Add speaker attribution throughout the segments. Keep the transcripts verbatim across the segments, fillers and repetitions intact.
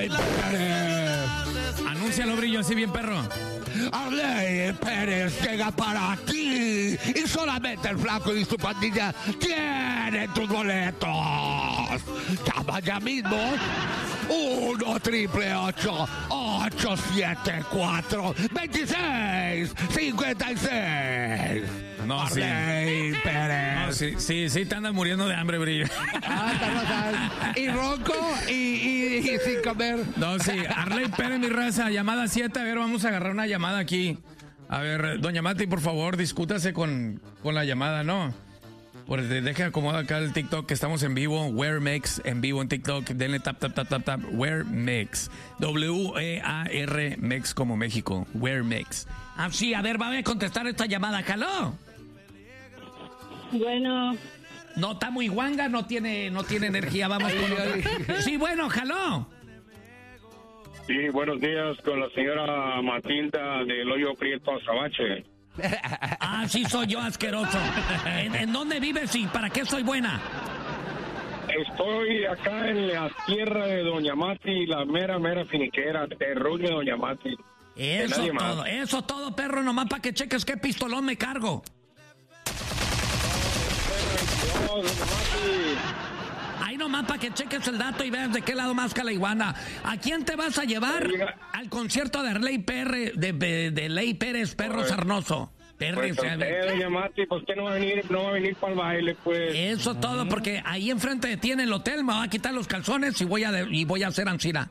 Speaker 1: Arley Pérez.
Speaker 2: Anúncialo, Brillo, así bien perro.
Speaker 1: Arley Pérez llega para ti y solamente el Flaco y su pandilla tienen tus boletos. Llama ya mismo. uno triple ocho ocho siete cuatro veintiséis cincuenta y seis.
Speaker 2: No,
Speaker 1: Arley
Speaker 2: sí.
Speaker 1: Pérez.
Speaker 2: No, sí, sí, sí, te andas muriendo de hambre, Brillo.
Speaker 1: Ah, está, y ronco y, y, y sin comer.
Speaker 2: No, sí, Arley Pérez, mi raza, llamada siete. A ver, vamos a agarrar una llamada aquí. A ver, doña Mati, por favor, discútase con, con la llamada, ¿no? Pues deja acomodar acá el TikTok, que estamos en vivo. Wear Mix, en vivo en TikTok. Denle tap, tap, tap, tap, tap. Wear Mix. W E A R Mix como México. Wear Mix. Ah, sí, a ver, va a contestar esta llamada. ¿Aló?
Speaker 3: Bueno.
Speaker 2: No, está muy guanga, no tiene, no tiene energía. Vamos con otra. Sí, bueno, jaló.
Speaker 4: Sí, buenos días con la señora Matilda del Hoyo Prieto Azabache.
Speaker 2: Ah, sí, soy yo, asqueroso. ¿En, en dónde vives y para qué soy buena?
Speaker 4: Estoy acá en la tierra de Doña Mati, la mera, mera finiquera, terruño de Doña Mati.
Speaker 2: Eso todo, eso todo, perro, nomás para que cheques qué pistolón me cargo.
Speaker 4: No, Doña Mati.
Speaker 2: Ahí nomás para que cheques el dato y veas de qué lado más la iguana. ¿A quién te vas a llevar al concierto de Arley Pérez, de, de, de Ley Pérez, perro
Speaker 4: Pues,
Speaker 2: sarnoso? Perre,
Speaker 4: Pues usted, Doña Mati, pues que no va a venir, no va a venir para el baile, pues.
Speaker 2: Eso todo, porque ahí enfrente de ti en el hotel me va a quitar los calzones y voy a, de, y voy a hacer ansira.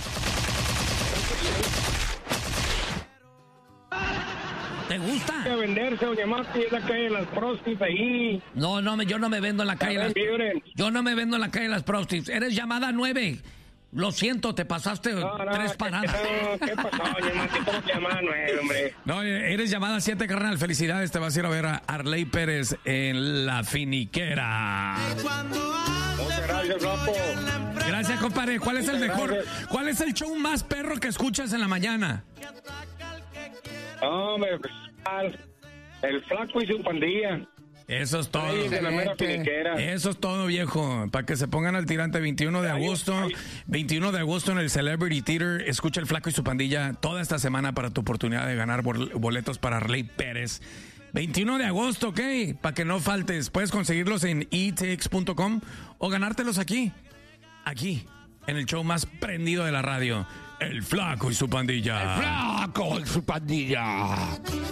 Speaker 2: ¿Te gusta?
Speaker 4: Hay que venderse, Doña Mati, es la calle de las prostis ahí.
Speaker 2: No, no, yo no me vendo en la calle. Las, yo no me vendo en la calle de las prostis. Eres llamada nueve. Lo siento, te pasaste no, no, tres paradas.
Speaker 4: No, ¿qué pasó, Doña Mati? ¿Cómo te llamas nueve, hombre?
Speaker 2: No, eres llamada siete, carnal. Felicidades, te vas a ir a ver a Arley Pérez en La Finiquera.
Speaker 4: Muchas gracias, Rapo.
Speaker 2: Gracias, compadre. ¿Cuál es el
Speaker 4: Muchas
Speaker 2: mejor?
Speaker 4: Gracias.
Speaker 2: ¿Cuál es el show más perro que escuchas en la mañana?
Speaker 4: Hombre, el Flaco y su pandilla.
Speaker 2: Eso es todo.
Speaker 4: Ay, de la mera finiquera.
Speaker 2: Eso es todo, viejo. Para que se pongan al tirante, veintiuno de agosto. veintiuno de agosto en el Celebrity Theater. Escucha el Flaco y su pandilla toda esta semana para tu oportunidad de ganar boletos para Arley Pérez. veintiuno de agosto, ¿ok? Para que no faltes. Puedes conseguirlos en e t x punto com o ganártelos aquí. Aquí, en el show más prendido de la radio. El Flaco y su pandilla.
Speaker 1: El Flaco y su pandilla.